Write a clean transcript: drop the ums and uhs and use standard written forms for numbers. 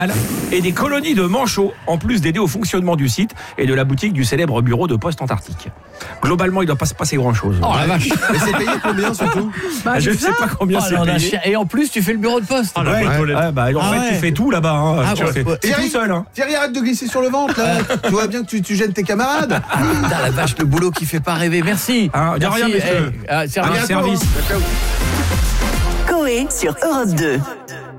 et des colonies de manchots, en plus d'aider au fonctionnement du site et de la boutique du célèbre bureau de poste antarctique. Globalement, il ne doit pas se passer grand-chose. Oh la vache. Mais c'est payé combien surtout? Je ne sais pas combien c'est payé. Et en plus, tu fais le bureau de poste. En fait, tu fais tout là-bas. Hein. Tu fais tout seul. Hein. Thierry, arrête de glisser sur le ventre là. Tu vois bien que tu gênes tes camarades. Putain, la vache, le boulot qui fait pas rêver. Merci. De rien, monsieur. Service. Service. Coé sur Europe 2.